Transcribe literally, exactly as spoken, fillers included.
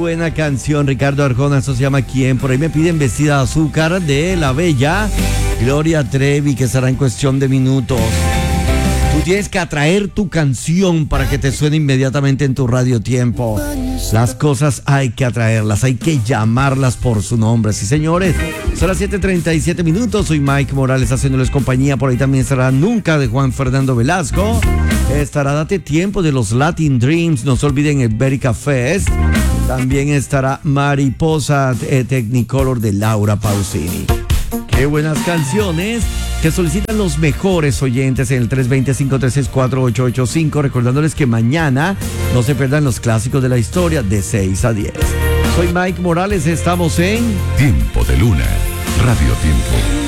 buena canción, Ricardo Arjona, eso se llama ¿Quién? Por ahí me piden Vestida de Azúcar de la bella Gloria Trevi, que estará en cuestión de minutos. Tú tienes que atraer tu canción para que te suene inmediatamente en tu radio tiempo. Las cosas hay que atraerlas, hay que llamarlas por su nombre. Sí, señores, son las siete treinta y siete minutos. Soy Mike Morales haciéndoles compañía. Por ahí también estará Nunca de Juan Fernando Velasco. Estará Date Tiempo de los Latin Dreams. No se olviden el Berica Fest. También estará Mariposa eh, Technicolor de Laura Pausini. Qué buenas canciones que solicitan los mejores oyentes en el tres dos cero, cinco tres seis, cuatro ocho ocho cinco. Recordándoles que mañana no se pierdan los clásicos de la historia de seis a diez. Soy Mike Morales, estamos en Tiempo de Luna, Radio Tiempo.